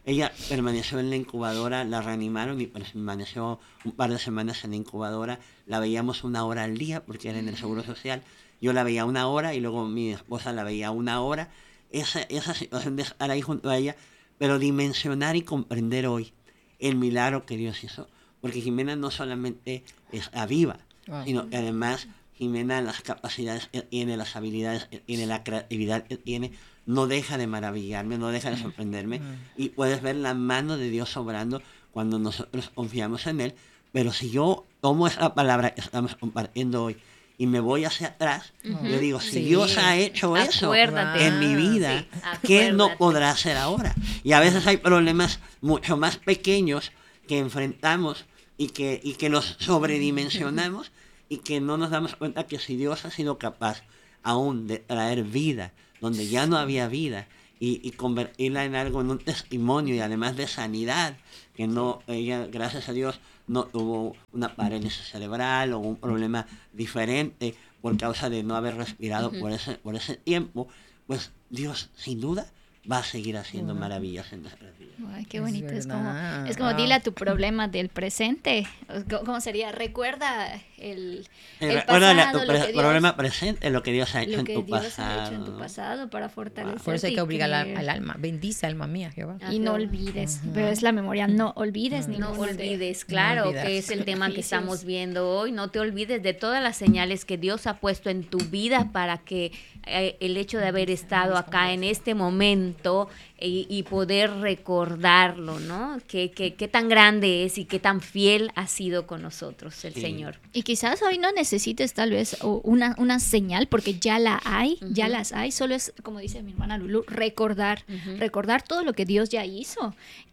ella permaneció en la incubadora, la reanimaron y permaneció un par de semanas en la incubadora. La veíamos 1 hora al día porque era en el Seguro Social. Yo la veía 1 hora y luego mi esposa la veía 1 hora. Esa situación de estar ahí junto a ella, pero dimensionar y comprender hoy el milagro que Dios hizo. Porque Jimena no solamente está viva, sino que además Jimena, las capacidades que tiene, las habilidades que tiene, la creatividad que tiene, no deja de maravillarme, no deja de sorprenderme. Y puedes ver la mano de Dios obrando cuando nosotros confiamos en Él. Pero si yo tomo esa palabra que estamos compartiendo hoy y me voy hacia atrás, yo digo, si Dios ha hecho eso en mi vida, ¿qué no podrá hacer ahora? Y a veces hay problemas mucho más pequeños que enfrentamos y que los sobredimensionamos y que no nos damos cuenta que si Dios ha sido capaz aún de traer vida donde ya no había vida y convertirla en algo, en un testimonio y además de sanidad, que no, ella, gracias a Dios, no tuvo una parálisis cerebral o un problema diferente por causa de no haber respirado por ese tiempo, pues Dios sin duda va a seguir haciendo maravillas en nuestras vidas. Ay, qué bonito. Es como dile a tu problema del presente. ¿Cómo sería? Recuerda el pasado, problema presente, lo que Dios ha hecho en tu pasado para fortalecerte. Por eso hay que obligar al alma. Bendice, alma mía, Jehová. Y no olvides. Pero es la memoria. No olvides No olvides, claro, que es el tema que estamos viendo hoy. No te olvides de todas las señales que Dios ha puesto en tu vida para que el hecho de haber estado acá en este momento y poder recordarlo, ¿no? Qué tan grande es y qué tan fiel ha sido con nosotros el Señor. Y quizás hoy no necesites tal vez una señal, porque ya las hay, solo es, como dice mi hermana Lulu, recordar todo lo que Dios ya hizo,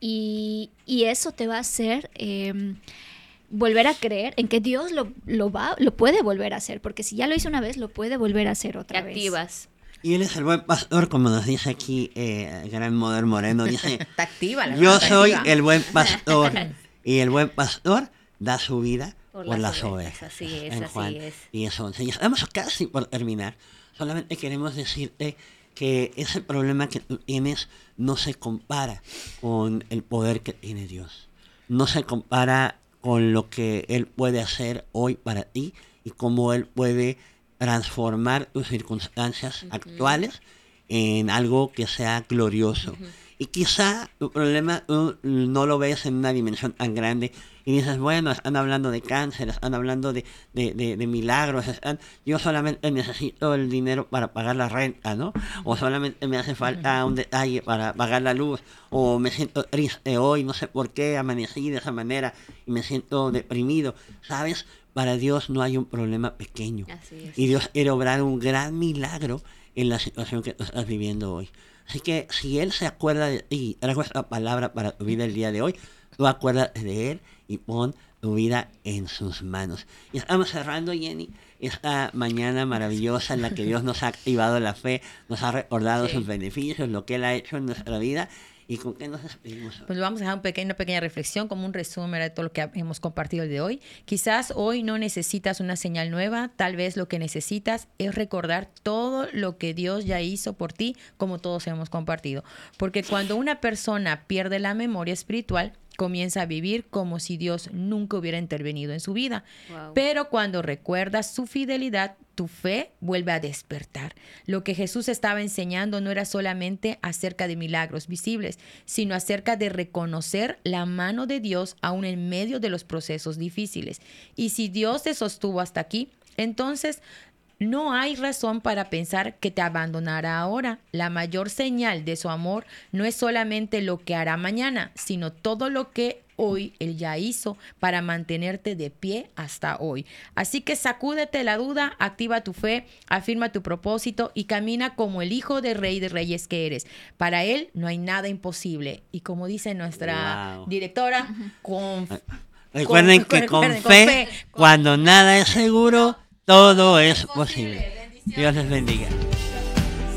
y eso te va a hacer volver a creer en que Dios lo puede volver a hacer, porque si ya lo hizo una vez, lo puede volver a hacer otra vez. Activas. Y Él es el buen pastor, como nos dice aquí Gran Moder Moreno, dice, está activa, yo soy el buen pastor, y el buen pastor da su vida por las ovejas. Así es, en Juan así es. 10:11. Y estamos casi por terminar. Solamente queremos decirte que ese problema que tú tienes no se compara con el poder que tiene Dios. No se compara con lo que Él puede hacer hoy para ti y cómo Él puede transformar tus circunstancias actuales en algo que sea glorioso. Y quizá tu problema no lo ves en una dimensión tan grande y dices, bueno, están hablando de cáncer, están hablando de milagros, yo solamente necesito el dinero para pagar la renta, ¿no? O solamente me hace falta un detalle para pagar la luz, o me siento triste hoy, no sé por qué amanecí de esa manera y me siento deprimido, ¿sabes? Para Dios no hay un problema pequeño. Y Dios quiere obrar un gran milagro en la situación que tú estás viviendo hoy. Así que si Él se acuerda de ti y trajo esta palabra para tu vida el día de hoy, tú acuérdate de Él y pon tu vida en sus manos. Y estamos cerrando, Jenny, esta mañana maravillosa en la que Dios nos ha activado la fe, nos ha recordado sus beneficios, lo que Él ha hecho en nuestra vida. ¿Y con qué nos despedimos hoy? Pues vamos a dejar una pequeña reflexión como un resumen de todo lo que hemos compartido el de hoy. Quizás hoy no necesitas una señal nueva, tal vez lo que necesitas es recordar todo lo que Dios ya hizo por ti, como todos hemos compartido. Porque cuando una persona pierde la memoria espiritual, comienza a vivir como si Dios nunca hubiera intervenido en su vida. Wow. Pero cuando recuerdas su fidelidad, tu fe vuelve a despertar. Lo que Jesús estaba enseñando no era solamente acerca de milagros visibles, sino acerca de reconocer la mano de Dios aún en medio de los procesos difíciles. Y si Dios te sostuvo hasta aquí, entonces no hay razón para pensar que te abandonará ahora. La mayor señal de su amor no es solamente lo que hará mañana, sino todo lo que hoy Él ya hizo para mantenerte de pie hasta hoy. Así que sacúdete la duda, activa tu fe, afirma tu propósito y camina como el hijo de Rey de Reyes que eres. Para Él no hay nada imposible. Y como dice nuestra directora, recuerden que con fe, cuando nada es seguro, todo es posible. Dios les bendiga.